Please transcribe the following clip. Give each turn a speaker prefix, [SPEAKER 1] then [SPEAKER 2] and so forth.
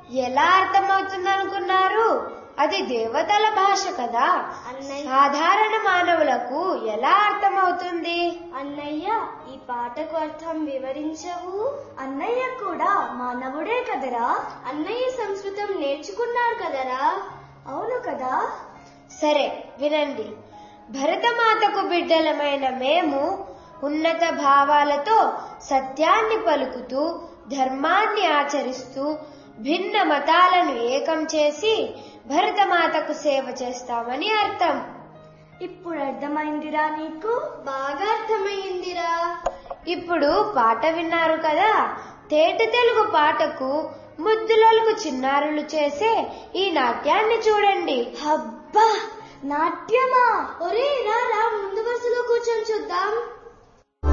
[SPEAKER 1] ఎలా అర్థమవుతుందనుకున్నారు? అది దేవతల భాష కదా, సాధారణ మానవులకు ఎలా అర్థమవుతుంది?
[SPEAKER 2] అన్నయ్య, ఈ పాటకు అర్థం వివరించవు. అన్నయ్య కూడా మానవుడే కదరా. అన్నయ్య సంస్కృతం నేర్చుకున్నాడు కదరా. అవును కదా.
[SPEAKER 1] సరే వినండి. భరతమాతకు బిడ్డలమైన మేము ఉన్నత భావాలతో సత్యాన్ని పలుకుతూ ధర్మాన్ని ఆచరిస్తూ భిన్న మతాలను ఏకం చేసి భరతమాతకు సేవ చేస్తామని అర్థం.
[SPEAKER 2] ఇప్పుడు అర్థమైందిరా నీకు? బాగా అర్థమైందిరా.
[SPEAKER 1] ఇప్పుడు పాట విన్నారు కదా. తేట తెలుగు పాటకు ముద్దులకు చిన్నారులు చేసే ఈ నాట్యాన్ని చూడండి.
[SPEAKER 2] అబ్బా, నాట్యమా? ఒరే రా, ముందు వరుసలో కూర్చొని చూద్దాం.